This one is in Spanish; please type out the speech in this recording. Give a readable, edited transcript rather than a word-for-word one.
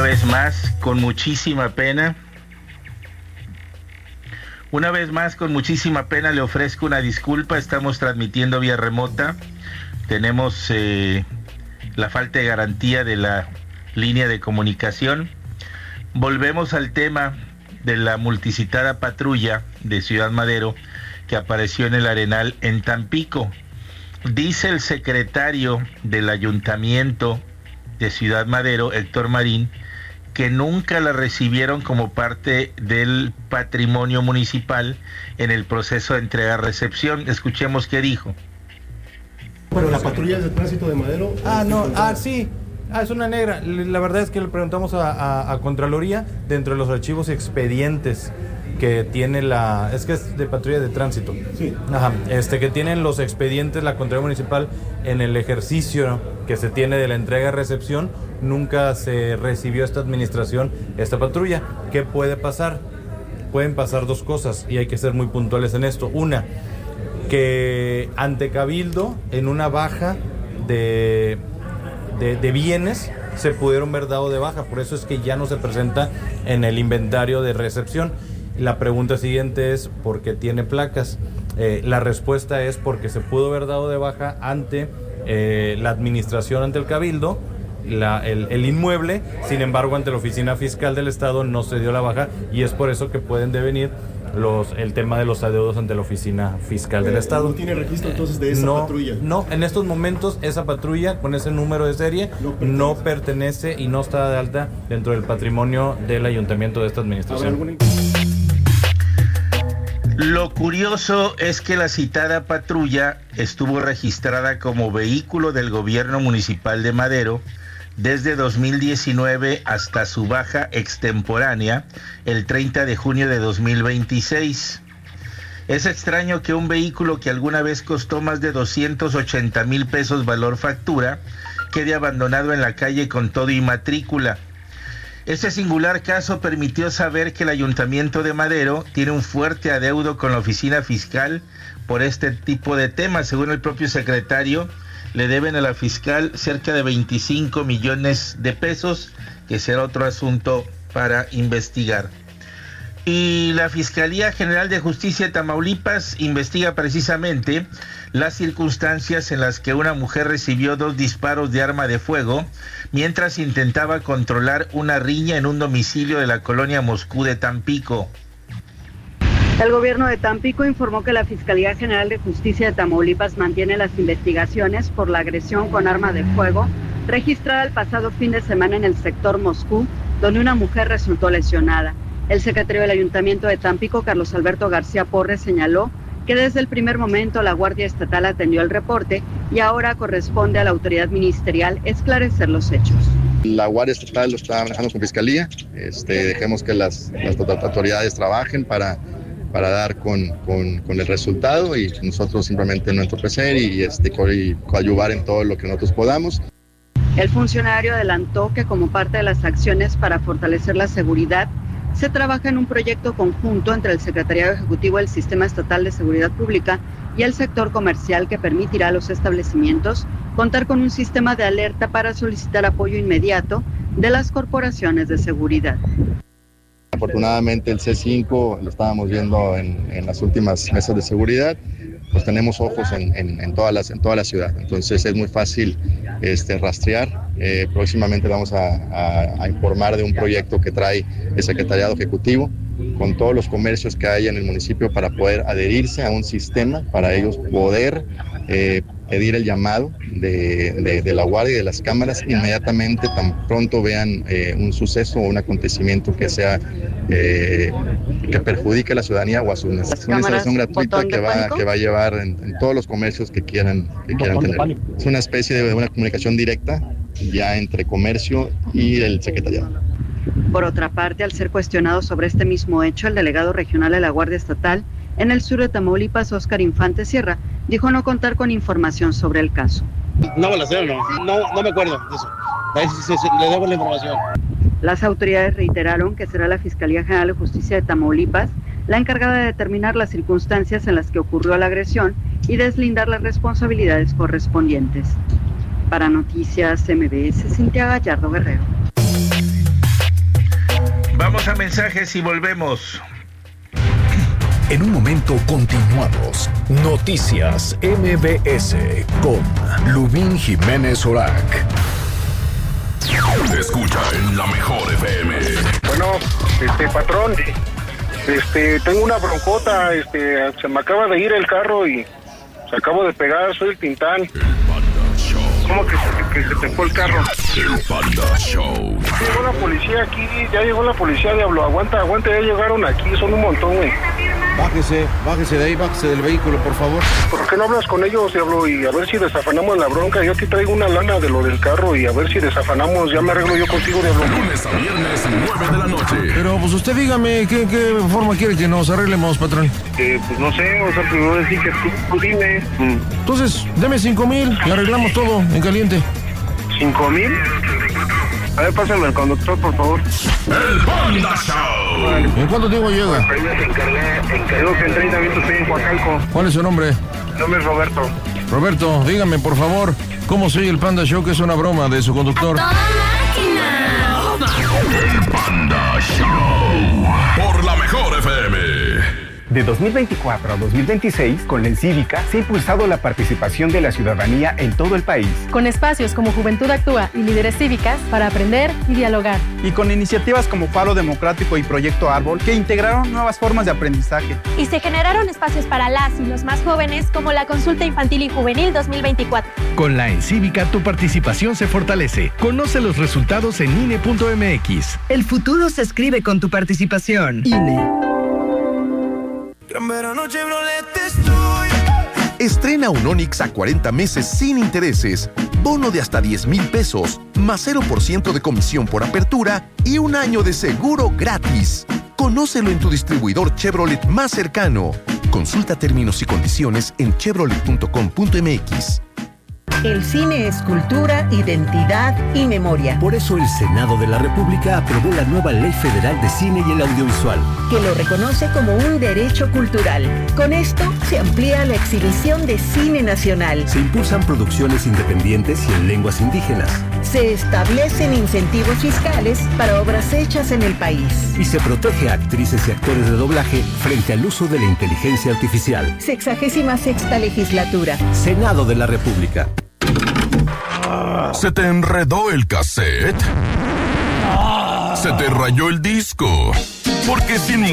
vez más, con muchísima pena. Una vez más, con muchísima pena, le ofrezco una disculpa. Estamos transmitiendo vía remota. Tenemos la falta de garantía de la línea de comunicación. Volvemos al tema de la multicitada patrulla de Ciudad Madero que apareció en el Arenal en Tampico. Dice el secretario del Ayuntamiento de Ciudad Madero, Héctor Marín, que nunca la recibieron como parte del patrimonio municipal en el proceso de entrega-recepción. Escuchemos qué dijo. Bueno, la patrulla de tránsito de Madero... Sí. Es una negra. La verdad es que le preguntamos a Contraloría, dentro de los archivos expedientes que tiene es de patrulla de tránsito. Sí. Ajá. Que tienen los expedientes la Contraloría Municipal en el ejercicio que se tiene de la entrega-recepción, nunca se recibió esta administración, esta patrulla. ¿Qué puede pasar? Pueden pasar dos cosas y hay que ser muy puntuales en esto. Una, que ante Cabildo, en una baja de bienes, se pudieron ver dado de baja, por eso es que ya no se presenta en el inventario de recepción. La pregunta siguiente es, ¿por qué tiene placas? La respuesta es porque se pudo haber dado de baja ante la administración, ante el Cabildo, el inmueble, sin embargo ante la Oficina Fiscal del Estado no se dio la baja y es por eso que pueden devenir el tema de los adeudos ante la Oficina Fiscal del Estado. ¿No tiene registro entonces de esa patrulla? No, en estos momentos esa patrulla con ese número de serie no pertenece y no está de alta dentro del patrimonio del ayuntamiento de esta administración. Lo curioso es que la citada patrulla estuvo registrada como vehículo del gobierno municipal de Madero desde 2019 hasta su baja extemporánea el 30 de junio de 2026. Es extraño que un vehículo que alguna vez costó más de 280,000 pesos valor factura quede abandonado en la calle con todo y matrícula. Este singular caso permitió saber que el Ayuntamiento de Madero tiene un fuerte adeudo con la Oficina Fiscal por este tipo de temas. Según el propio secretario, le deben a la fiscal cerca de 25 millones de pesos, que será otro asunto para investigar. Y la Fiscalía General de Justicia de Tamaulipas investiga precisamente las circunstancias en las que una mujer recibió 2 disparos de arma de fuego mientras intentaba controlar una riña en un domicilio de la colonia Moscú de Tampico. El gobierno de Tampico informó que la Fiscalía General de Justicia de Tamaulipas mantiene las investigaciones por la agresión con arma de fuego registrada el pasado fin de semana en el sector Moscú, donde una mujer resultó lesionada. El secretario del Ayuntamiento de Tampico, Carlos Alberto García Porres, señaló que desde el primer momento la Guardia Estatal atendió el reporte y ahora corresponde a la autoridad ministerial esclarecer los hechos. La Guardia Estatal lo está manejando con Fiscalía. Dejemos que las autoridades trabajen para dar con el resultado y nosotros simplemente no entorpecer y coadyuvar en todo lo que nosotros podamos. El funcionario adelantó que como parte de las acciones para fortalecer la seguridad, se trabaja en un proyecto conjunto entre el Secretariado Ejecutivo del Sistema Estatal de Seguridad Pública y el sector comercial que permitirá a los establecimientos contar con un sistema de alerta para solicitar apoyo inmediato de las corporaciones de seguridad. Afortunadamente el C5 lo estábamos viendo en las últimas mesas de seguridad, pues tenemos ojos en toda la ciudad, entonces es muy fácil rastrear. Próximamente vamos a informar de un proyecto que trae el Secretariado Ejecutivo con todos los comercios que hay en el municipio para poder adherirse a un sistema, para ellos poder pedir el llamado de la Guardia y de las cámaras inmediatamente tan pronto vean un suceso o un acontecimiento que sea que perjudique a la ciudadanía o a su necesidad. Una instalación gratuita que va a llevar en todos los comercios que quieran tener. Es una especie de una comunicación directa ya entre comercio y el secretariado. Por otra parte, al ser cuestionado sobre este mismo hecho, el delegado regional de la Guardia Estatal en el sur de Tamaulipas, Óscar Infante Sierra, dijo no contar con información sobre el caso. No me la sé, no me acuerdo de eso. Ahí sí, le debo la información. Las autoridades reiteraron que será la Fiscalía General de Justicia de Tamaulipas la encargada de determinar las circunstancias en las que ocurrió la agresión y deslindar las responsabilidades correspondientes. Para Noticias MBS, Cintia Gallardo Guerrero. Vamos a mensajes y volvemos. En un momento continuamos. Noticias MBS con Lubín Jiménez Orac. Te escucha en la mejor FM. Bueno, patrón, tengo una broncota, se me acaba de ir el carro y se acabo de pegar, soy el Tintán. El Panda Show. ¿Cómo que se te fue el carro? El Panda Show. Llegó la policía aquí, ya llegó la policía, diablo, aguanta, ya llegaron aquí, son un montón, güey. Bájese de ahí, bájese del vehículo, por favor. ¿Por qué no hablas con ellos, diablo? Y a ver si desafanamos la bronca. Yo aquí traigo una lana de lo del carro y a ver si desafanamos. Ya me arreglo yo contigo, diablo. Lunes a viernes, 9 de la noche. Pero, pues, usted dígame, ¿qué forma quiere que nos arreglemos, patrón? Pues no sé, o sea, primero decir que tú dime. Entonces, deme 5,000 y arreglamos todo en caliente. ¿5,000? A ver, pásame al conductor, por favor. El Panda Show. ¿En cuánto tiempo llega? Encargo que en 30 minutos estoy en Coacalco. ¿Cuál es su nombre? Mi nombre es Roberto. Roberto, dígame, por favor, ¿cómo se oye el Panda Show, que es una broma de su conductor? El Panda Show. Por la mejor FM. De 2024 a 2026, con la Encívica, se ha impulsado la participación de la ciudadanía en todo el país. Con espacios como Juventud Actúa y Líderes Cívicas para aprender y dialogar. Y con iniciativas como Faro Democrático y Proyecto Árbol, que integraron nuevas formas de aprendizaje. Y se generaron espacios para las y los más jóvenes, como la Consulta Infantil y Juvenil 2024. Con la Encívica, tu participación se fortalece. Conoce los resultados en INE.mx. El futuro se escribe con tu participación. INE. Estrena un Onix a 40 meses sin intereses, bono de hasta 10,000 pesos, más 0% de comisión por apertura y un año de seguro gratis. Conócelo en tu distribuidor Chevrolet más cercano. Consulta términos y condiciones en chevrolet.com.mx. El cine es cultura, identidad y memoria. Por eso el Senado de la República aprobó la nueva Ley Federal de Cine y el Audiovisual, que lo reconoce como un derecho cultural. Con esto se amplía la exhibición de cine nacional. Se impulsan producciones independientes y en lenguas indígenas. Se establecen incentivos fiscales para obras hechas en el país. Y se protege a actrices y actores de doblaje frente al uso de la inteligencia artificial. 66ª legislatura. Senado de la República. ¿Se te enredó el cassette? ¿Se te rayó el disco? Porque sin